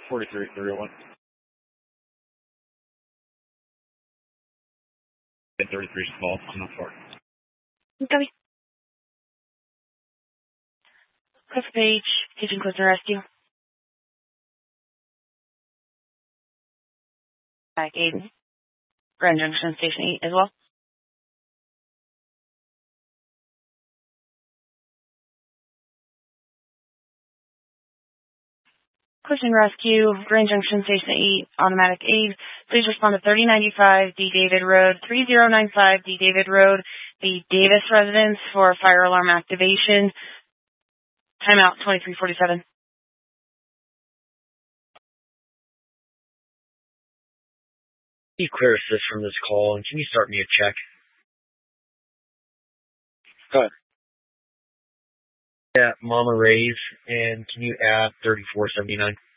43-301. 33 small on the floor. Copy. Cliff Page, Pigeon Closer Rescue. Back 8. Grand Junction Station 8 as well. Clifton Rescue, Grand Junction Station 8, automatic aid. Please respond to 3095 D. David Road, 3095 D. David Road, the Davis residence for fire alarm activation. Timeout 2347. You clear assist from this call, and can you start me a check? Go ahead. Yeah, Mama Ray's, and can you add 3479?